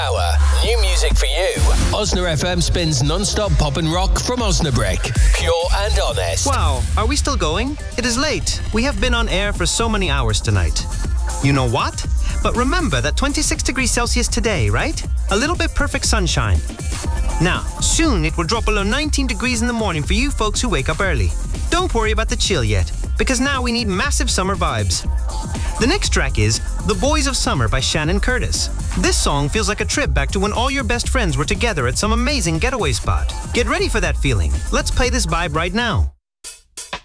hour. New music for you. Osna FM spins non-stop pop and rock from Osnabrück. Pure and honest. Wow, are we still going? It is late. We have been on air for so many hours tonight. You know what? But remember that 26 degrees Celsius today, right? A little bit perfect sunshine. Now, soon it will drop below 19 degrees in the morning for you folks who wake up early. Don't worry about the chill yet, because now we need massive summer vibes. The next track is The Boys of Summer by Shannon Curtis. This song feels like a trip back to when all your best friends were together at some amazing getaway spot. Get ready for that feeling. Let's play this vibe right now.